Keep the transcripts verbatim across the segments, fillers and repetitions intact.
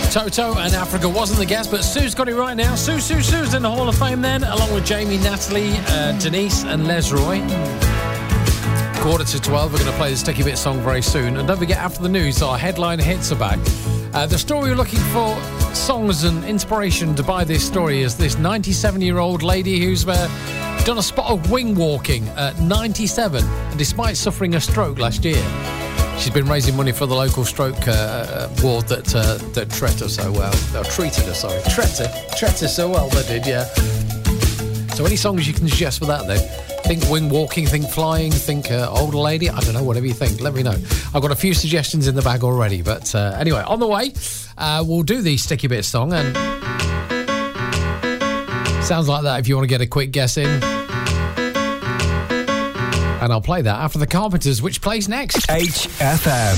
Toto and Africa wasn't the guess, but Sue's got it right now. Sue, Sue, Sue's in the Hall of Fame then, along with Jamie, Natalie, uh, Denise and Les Roy. Quarter to twelve, we're going to play the Sticky Bit song very soon. And don't forget, after the news, our headline hits are back. Uh, the story we're looking for, songs and inspiration to buy this story, is this ninety-seven-year-old lady who's uh, done a spot of wing walking at ninety-seven, and despite suffering a stroke last year. She's been raising money for the local stroke uh, ward that uh, that treated her so well. No, treated her, sorry. Treated her. Treated her so well, they did, yeah. So any songs you can suggest for that, then? Think wing walking, think flying, think uh, older lady. I don't know, whatever you think. Let me know. I've got a few suggestions in the bag already. But uh, anyway, on the way, uh, we'll do the Sticky Bit song. And sounds like that if you want to get a quick guess in. And I'll play that after the Carpenters, which plays next. H F M.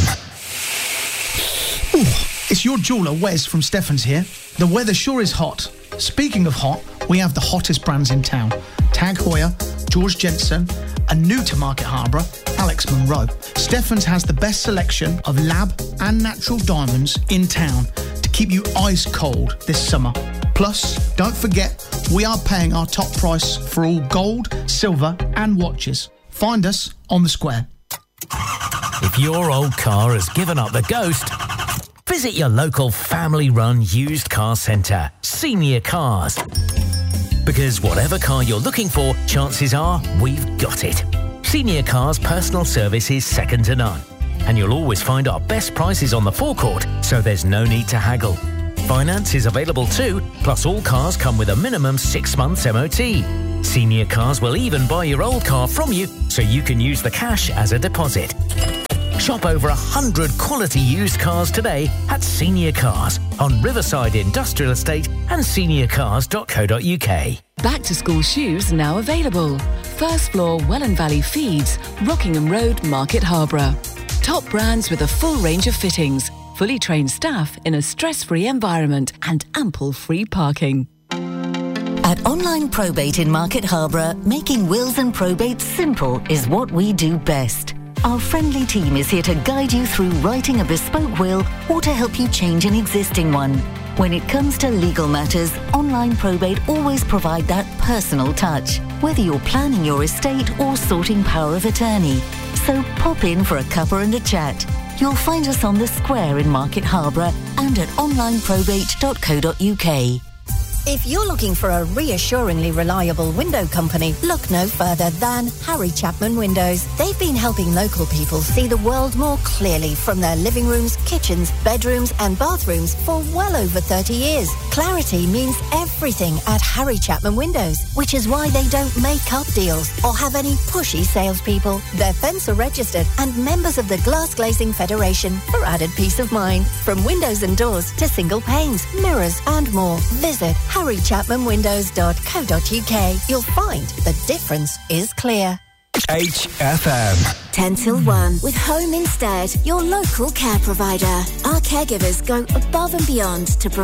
Ooh, it's your jeweller, Wes from Stefan's here. The weather sure is hot. Speaking of hot, we have the hottest brands in town. Tag Heuer, George Jensen, and new to Market Harborough, Alex Monroe. Stefan's has the best selection of lab and natural diamonds in town to keep you ice cold this summer. Plus, don't forget, we are paying our top price for all gold, silver and watches. Find us on the square. If your old car has given up the ghost, visit your local family-run used car centre, Senior Cars. Because whatever car you're looking for, chances are we've got it. Senior Cars personal service is second to none. And you'll always find our best prices on the forecourt, so there's no need to haggle. Finance is available too, plus all cars come with a minimum six months M O T. Senior Cars will even buy your old car from you, so you can use the cash as a deposit. Shop over one hundred quality used cars today at Senior Cars on Riverside Industrial Estate and senior cars dot co dot uk. Back to school shoes now available. First floor Welland Valley Feeds, Rockingham Road, Market Harborough. Top brands with a full range of fittings, fully trained staff in a stress-free environment and ample free parking. At Online Probate in Market Harborough, making wills and probates simple is what we do best. Our friendly team is here to guide you through writing a bespoke will or to help you change an existing one. When it comes to legal matters, Online Probate always provide that personal touch, whether you're planning your estate or sorting power of attorney. So pop in for a cuppa and a chat. You'll find us on the square in Market Harborough and at online probate dot co dot uk. If you're looking for a reassuringly reliable window company, look no further than Harry Chapman Windows. They've been helping local people see the world more clearly from their living rooms, kitchens, bedrooms and bathrooms for well over thirty years. Clarity means everything at Harry Chapman Windows, which is why they don't make up deals or have any pushy salespeople. They're Fencer registered and members of the Glass Glazing Federation for added peace of mind. From windows and doors to single panes, mirrors and more. Visit harry chapman windows dot co dot uk. You'll find the difference is clear. H F M. ten till one with Home Instead, your local care provider. Our caregivers go above and beyond to provide